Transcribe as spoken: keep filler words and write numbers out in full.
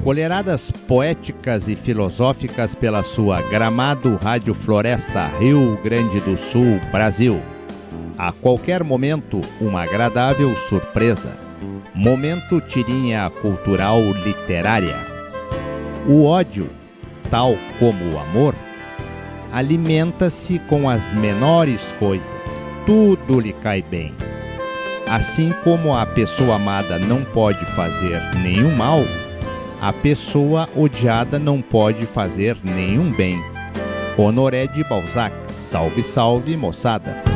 colheradas poéticas e filosóficas pela sua Gramado Rádio Floresta, Rio Grande do Sul, Brasil. A qualquer momento, uma agradável surpresa. Momento tirinha cultural literária. O ódio, tal como o amor, alimenta-se com as menores coisas. Tudo lhe cai bem. Assim como a pessoa amada não pode fazer nenhum mal, a pessoa odiada não pode fazer nenhum bem. Honoré de Balzac. Salve, salve, moçada!